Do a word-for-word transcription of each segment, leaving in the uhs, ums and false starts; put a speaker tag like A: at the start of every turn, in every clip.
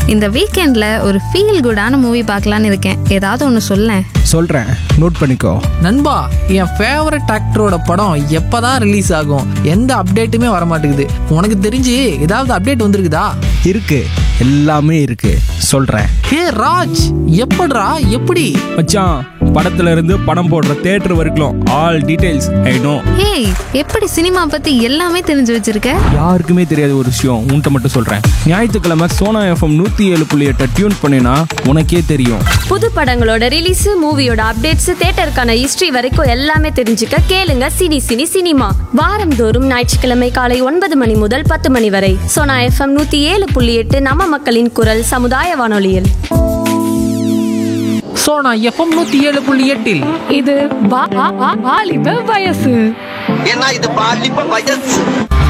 A: இந்த வீக்கெண்ட்ல ஒரு ஃபீல் குடான மூவி பார்க்கலான்னு இருக்கேன். ஏதாவது ஒன்று சொல்லேன்.
B: சொல்றேன், நோட் பண்ணிக்கோ.
C: நண்பா, என் ஃபேவரட் ஆக்டரோட படம் எப்பதான் ரிலீஸ் ஆகும்? எந்த அப்டேட்டுமே வர மாட்டேங்குது. உனக்கு தெரிஞ்சு ஏதாவது அப்டேட் வந்திருக்குதா?
B: இருக்கு, எல்லாமே இருக்கு, சொல்றேன்.
C: ஹே ராஜ், எப்படிடா? எப்படி
B: மச்சான், படத்துல இருந்து படம் போடுற தியேட்டர் வரைக்கும் all details I know.
A: Hey, எப்படி சினிமா பத்தி எல்லாமே தெரிஞ்சு வச்சிருக்க?
B: யாருக்குமே தெரியாத ஒரு விஷயம் உன்கிட்ட மட்டும் சொல்றேன். ஞாயிற்றுக்கிழமை சோனா எஃப்எம் நூத்தி ஏழு புள்ளி எட்டை டியூன் பண்ணினா உனக்கே தெரியும்.
D: புது படங்களோட ரிலீஸ், மூவியோட அப்டேட்ஸ், தியேட்டருக்கான ஹிஸ்டரி வரைக்கும் எல்லாமே தெரிஞ்சுக்க கேளுங்க சினி சினி சினிமா. வாரந்தோறும் ஞாயிற்றுக்கிழமை காலை ஒன்பது மணி முதல் பத்து மணி வரை சோனா எஃப்எம் நூத்தி ஏழு புள்ளி எட்டு நம்ம மக்களின் குரல் சமுதாய வானொலியில்.
C: சோனா எஃப்எம் நூத்தி ஏழு புள்ளி எட்டில்
E: இது வா- வா- வா- வாலிப வயசு.
F: ஏன்னா இது பாலிப்ப வயசு.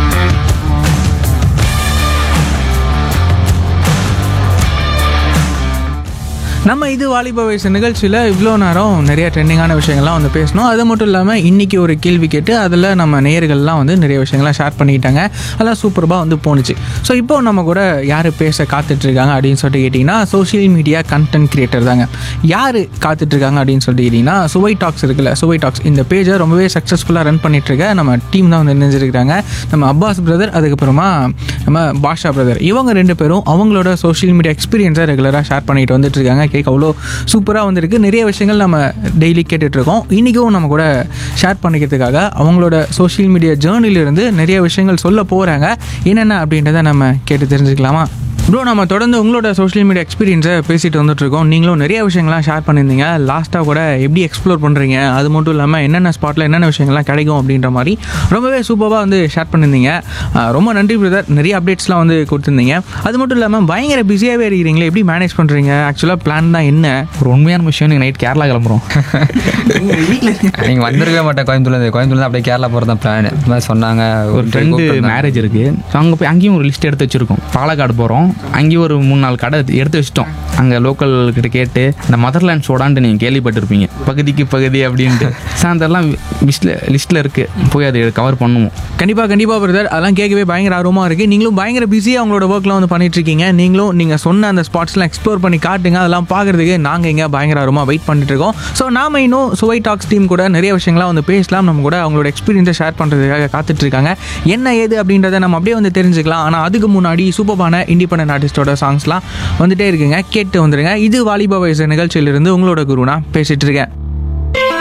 G: நம்ம இது வாலிப வயசு நிகழ்ச்சியில் இவ்வளோ நேரம் நிறைய ட்ரெண்டிங்கான விஷயங்கள்லாம் வந்து பேசணும். அது மட்டும் இல்லாமல் இன்றைக்கி ஒரு கேள்வி கேட்டு அதில் நம்ம நேயர்கள்லாம் வந்து நிறைய விஷயங்கள்லாம் ஷேர் பண்ணிக்கிட்டாங்க. அதெல்லாம் சூப்பராக வந்து போணுச்சு. ஸோ இப்போ நம்ம கூட யார் பேச காத்துட்ருக்காங்க அப்படின்னு சொல்லிட்டு கேட்டிங்கன்னா சோஷியல் மீடியா கண்டென்ட் கிரியேட்டர் தாங்க. யார் காத்துட்ருக்காங்க அப்படின்னு சொல்லிட்டு கேட்டிங்கன்னா சுவை டாக்ஸ் இருக்குல்ல, சுவை டாக்ஸ் இந்த பேஜை ரொம்பவே சக்ஸஸ்ஃபுல்லாக ரன் பண்ணிகிட்ருக்க நம்ம டீம் தான் வந்து நினைஞ்சிருக்கிறாங்க. நம்ம அப்பாஸ் பிரதர், அதுக்கப்புறமா நம்ம பாஷா பிரதர், இவங்க ரெண்டு பேரும் அவங்களோட சோஷியல் மீடியா எக்ஸ்பீரியன்ஸை ரெகுலராக ஷேர் பண்ணிட்டு வந்துட்டு இருக்காங்க. கேட்க அவ்வளோ சூப்பராக வந்திருக்கு. நிறைய விஷயங்கள் நம்ம டெய்லி கேட்டுட்ருக்கோம். இன்றைக்கும் நம்ம கூட ஷேர் பண்ணிக்கிறதுக்காக அவங்களோட சோஷியல் மீடியா ஜேர்னிலிருந்து நிறைய விஷயங்கள் சொல்ல போகிறாங்க. என்னென்ன அப்படின்றத நம்ம கேட்டு தெரிஞ்சுக்கலாமா? ப்ரோ, நம்ம தொடர்ந்து உங்களோட சோஷியல் மீடியா எக்ஸ்பீரியன்ஸை பேசிட்டு வந்துட்டுருக்கோம். நீங்களும் நிறைய விஷயங்கள்லாம் ஷேர் பண்ணியிருந்தீங்க. லாஸ்ட்டாக கூட எப்படி எக்ஸ்ப்ளோர் பண்ணுறீங்க, அது மட்டும் இல்லாமல் என்னென்ன ஸ்பாட்டில் என்னென்ன விஷயங்கள்லாம் கிடைக்கும் அப்படின்ற மாதிரி ரொம்பவே சூப்பராக வந்து ஷேர் பண்ணியிருந்தீங்க. ரொம்ப நன்றி பிரதர். நிறைய அப்டேட்ஸ்லாம் வந்து கொடுத்துருந்தீங்க. அது மட்டும் இல்லாமல் பயங்கர பிஸியாகவே இருக்கிறீங்களே, எப்படி மேனேஜ் பண்ணுறீங்க? ஆக்சுவலாக பிளான் தான் என்ன?
H: ஒரு உண்மையான விஷயம், நீங்கள் நைட் கேரளா கிளம்புறோம். நீங்கள் வந்திருக்கவே மாட்டேன் கோயம்புத்தூர்லேருந்து. கோயம்புத்தூர்லேருந்து அப்படியே கேரளா போகிறது தான் பிளான். இந்த மாதிரி சொன்னாங்க. ஒரு ஃப்ரெண்டு மேரேஜ் இருக்குது. ஸோ அங்கே போய் அங்கேயும் ஒரு லிஸ்ட் எடுத்து வச்சுருக்கோம். பாலக்காடு போகிறோம். அங்கேயும் ஒரு மூணு நாலு கடை எடுத்து வச்சிட்டோம். அங்கே லோக்கல் கிட்ட கேட்டு இந்த மதர்லேண்ட் சோடான்ட்டு நீங்கள் கேள்விப்பட்டிருப்பீங்க, பகுதிக்கு பகுதி அப்படின்ட்டு. ஸோ அதெல்லாம் லிஸ்ட்டில் லிஸ்ட்டில் இருக்குது. போய் அதை கவர் பண்ணுவோம்.
G: கண்டிப்பாக கண்டிப்பாக பிரதர். அதெல்லாம் கேட்கவே பயங்கர ஆர்வமாக இருக்குது. நீங்களும் பயங்கர பிஸியாக அவங்களோட ஒர்க்லாம் வந்து பண்ணிட்டுருக்கீங்க. நீங்களும் நீங்கள் சொன்ன அந்த ஸ்பாட்ஸ்லாம் எக்ஸ்ப்ளோர் பண்ணி காட்டுங்க. அதெல்லாம் பார்க்குறதுக்கு நாங்கள் இங்கே பயங்கர ஆர்வமாக வெயிட் பண்ணிட்டுருக்கோம். ஸோ நாம் இன்னும் சுவை டாக்ஸ் டீம் கூட நிறைய விஷயங்கள்லாம் வந்து பேசலாம். நம்ம கூட அவங்களோட எக்ஸ்பீரியன்ஸை ஷேர் பண்ணுறதுக்காக காத்துட்ருக்காங்க. என்ன ஏது அப்படின்றத நம்ம அப்படியே வந்து தெரிஞ்சுக்கலாம். ஆனால் அதுக்கு முன்னாடி சூப்பரான இண்டிபெண்டன்ட் ஆர்டிஸ்டோட சாங்ஸ்லாம் வந்துட்டே இருக்குங்க. கேட்டு வந்துடுங்க. இது வாலிப வயசு நிகழ்ச்சியிலிருந்து உங்களோட குருனா பேசிகிட்டு இருக்கேன்.